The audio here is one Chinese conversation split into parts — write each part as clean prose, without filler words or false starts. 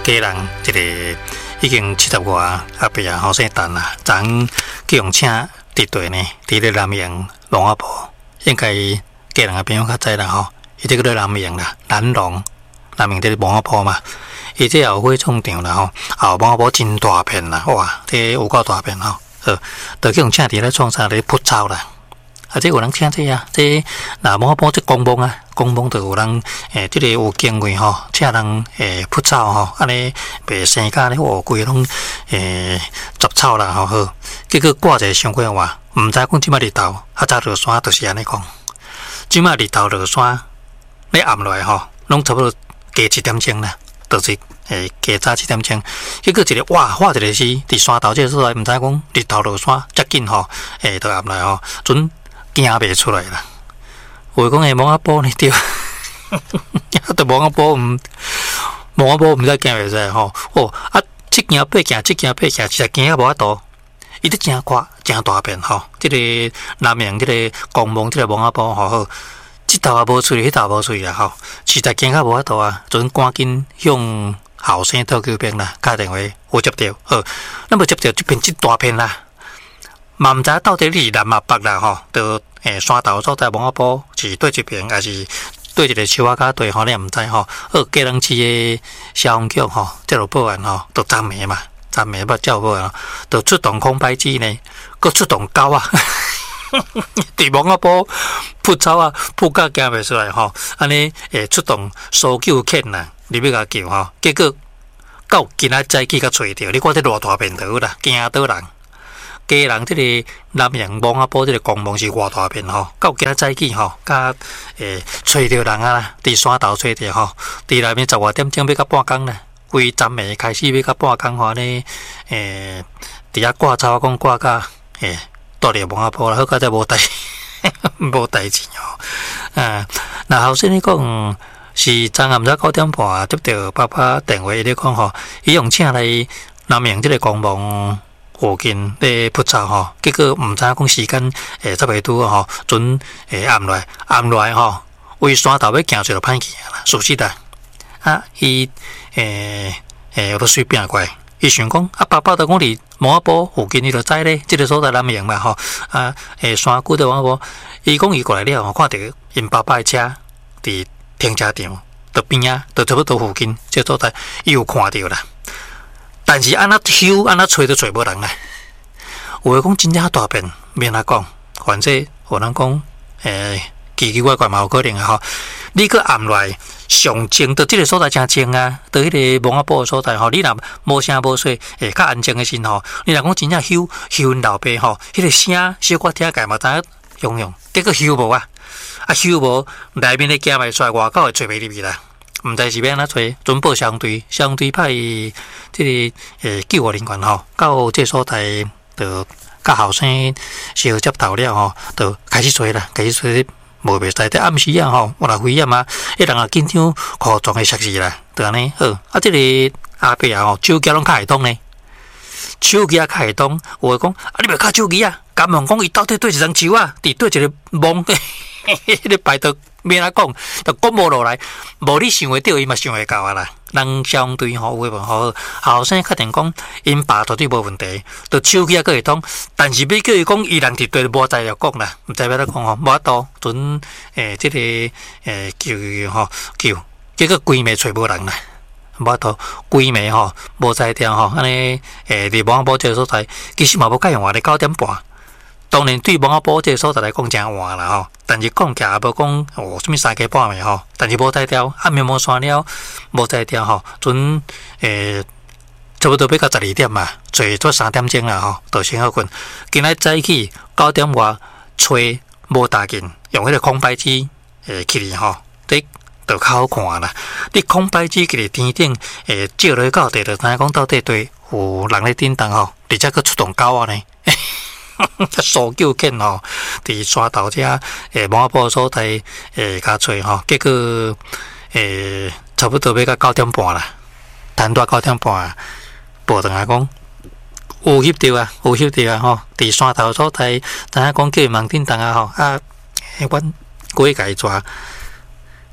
家人一个已经70外阿伯啊，后生蛋啦，昨去用请伫队呢，伫咧南洋龙阿婆，应该家人的朋友较知啦吼，伊这个咧南洋啦，南龙南洋这个龙阿婆嘛，伊这后火创场啦吼，后龙阿婆真大片啦，哇，这有够大片吼，就去用请伫咧创啥咧铺草啦。啊，这有人请这啊，这那某某这公墓啊，公墓就有人这个有经验吼，请人铺草吼，安尼白生家咧乌龟拢杂草啦吼好，结果挂者伤过话，毋知讲即摆日头啊早落山就是安尼讲，即摆日头落山，咧暗落来吼，拢差不多加1点钟啦，就是加早1点钟，结果一个哇，画一个是伫山头这个所在，毋知讲日头落山遮紧吼，就暗来吼，准。惊袂出来啦！话讲毛阿婆呢对，都毛阿婆毋知惊袂出来吼。哦啊，这件八件，实在惊啊无法度。伊都真快，真大片吼。这个南洋这个公墓这个毛阿婆吼好，这头也无出去，迄头无出去啦吼。实在惊啊无法度啊，准赶紧向后生讨救兵啦，打电话有接到，那么接到这片真大片啦。嘛毋知到底你是南嘛北啦吼，就山头所在毛阿婆是对一边，还是对一个树仔甲对吼，你毋知吼。家人市的消防局吼，这路报案吼，就昨暝嘛，昨暝捌照报案，就出动空拍机呢，佮出动狗啊，伫毛阿婆扑草啊，扑甲惊袂出来吼，安尼出动搜救犬啦，你要甲救吼，结果到今仔早起甲找着，你看这偌大片头啦，惊倒人。家人这个南洋毛阿婆这个公墓是偌大片吼，到今仔早起吼，甲找着人啊啦，伫山头找着吼，伫内面10外点钟要到半工啦，规昨暝开始要到半工吼呢，伫遐挂草讲挂甲住着毛阿婆啦，好佳才无代无代志吼。那后生你讲是昨暗早9点半接到爸爸电话，伊咧讲吼，伊用请来南洋这个公墓。附近咧铺草吼，结果毋知讲时间才袂拄吼，准暗来吼，为山头要行出就歹去啦，熟悉啦。伊都随便过来，伊想讲爸爸都讲伫毛阿婆附近，伊就知咧，即个所在南洋嘛吼。山谷的毛阿婆，伊讲伊过来了吼，看到因爸爸的车伫停车场的边啊，就差不多附近即个所在，伊有看到啦。但是安那抽安那找都找无人啊！有诶讲真正大片，免哪讲，反正有人讲，奇奇怪怪嘛有可能啊吼。你去暗来上静，到即个所在真静啊，到迄个毛阿婆诶所在吼，你若无声无息，较安静诶时吼，你若讲真正休老爸吼，迄个声小可听起嘛，知影用，结果休无啊，休无内面诶惊袂出来，外口会找袂入去啦。毋知是要安怎找，准报相对派即个救护人员吼，到这所在，就甲后生相接头了吼，就开始找啦，无袂使。伫暗时啊吼，有若危险啊，迄人也紧张，裤装会摔死啦，就安尼好。即个阿伯啊吼，手机拢较会动呢，手机啊较会动，有诶讲你袂靠手机啊，敢问讲伊到底对一张树啊，伫对一个梦，迄个排到。免哪讲，就讲无落来，无你想会到，伊嘛想会到啊啦。人相对吼有诶问好，后生确定讲，因爸绝对无问题，就手机啊个会通，但是要叫伊讲，伊人伫对无在了讲啦，毋知要怎讲吼，无法度准即个救吼救，结果规暝找无人啦，无法度规暝吼无在调吼，安尼伫毛阿婆这个所在，其实嘛无介用话咧9点半。当然对毛阿婆这个所在来讲真晚啦吼，但是讲起也无讲什么3更半暝吼，但是无在调，暗暝无山了，无在调吼，准差不多要到12点嘛，最多3点钟啦吼，就先好困。今仔早起9点外吹无大劲，用迄个空拍机去吼，这就较好看啦。你空拍机去天顶照落到地，就知影讲到底对有人咧叮当吼，而且佫出动狗啊呢。搜救犬吼，伫山头遮毛阿婆所在甲找吼，结果差不多要到9点半啦，谈到9点半，报转来讲有翕到啊吼，伫山头所在，知影讲叫伊忙叮当啊吼，阮过甲伊抓，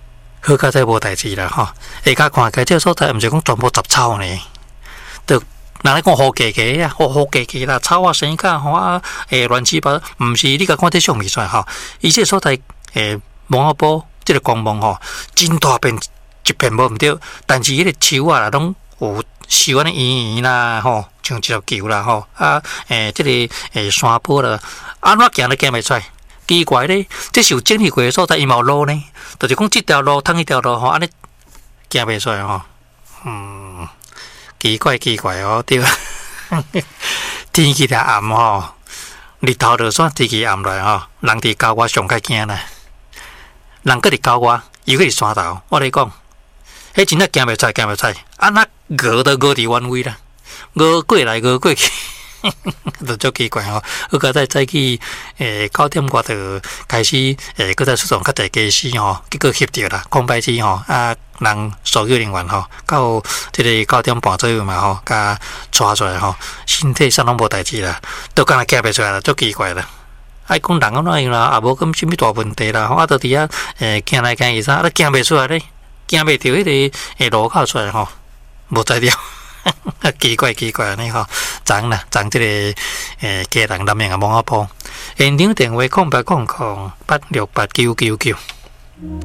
好佳哉无代志啦吼。下骹看起这所在，毋是讲全部杂草呢，就人咧讲好家家啊，好家家啦，草啊生甲吼啊，乱七八糟，毋是你甲看这相片出来吼。伊这所在蒙阿波这个光芒吼，真大片一片无毋对，但是迄个树啊，拢有树安尼圆圆啦吼，像一条球啦吼啊，这个山坡啦，安怎行都行袂出来。奇怪咧，这是有整理过的所在，伊嘛有路呢，就是讲这条路、通迄条路吼，安尼行袂出来吼。奇怪哦，对。天气太暗吼，日头就算天气暗来吼，人伫郊外上较惊啦。人搁伫郊外，又搁伫山头，我咧讲，迄真正行袂出来，安那饿都饿伫原位啦，饿过来饿过去。就足奇怪吼，佮个早起9点外就开始佮再出动较侪驾驶吼，结果翕着啦，空白机吼啊，人所有人员吼，到这个9点半左右嘛吼，甲带出来吼，身体啥拢无代志啦，都敢若行袂出来啦，足奇怪啦。爱讲人安怎样啦，也无讲啥物大问题啦，吼啊，都伫遐行来行去啥，都行袂出来咧，行袂着迄个路口出来吼，无才调。奇怪安尼吼，昨这个家人南面嘅蒙阿波，现场电话0800868999。